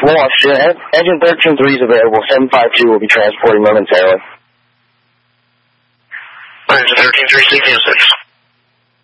Washington, engine 13-3 is available. 752 will be transporting momentarily. Engine 13-3, CPO 6.